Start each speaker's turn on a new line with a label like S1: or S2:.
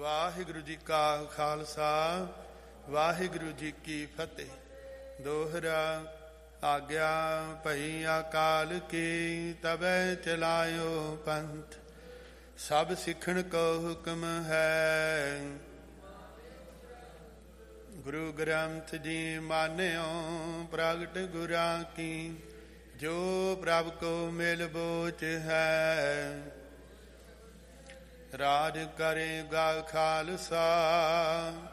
S1: ਵਾਹਿਗੁਰੂ ਜੀ ਕਾ ਖਾਲਸਾ ਵਾਹਿਗੁਰੂ ਜੀ ਕੀ ਫਤਿਹ। ਦੋਹਰਾ ਆਗਿਆ ਭਈ ਅਕਾਲ ਕੀ ਤਬੈ ਚਲਾਇਓ ਪੰਥ। ਸਭ ਸਿੱਖਣ ਕੋ ਹੁਕਮ ਹੈ ਗੁਰੂ ਗ੍ਰੰਥ ਜੀ ਮਾਨਿਓ ਪ੍ਰਗਟ ਗੁਰਾਂ ਕੀ। ਜੋ ਪ੍ਰਭ ਕੋ ਮਿਲ ਬੋਚ ਹੈ ਰਾਜ ਕਰੇਗਾ ਖਾਲਸਾ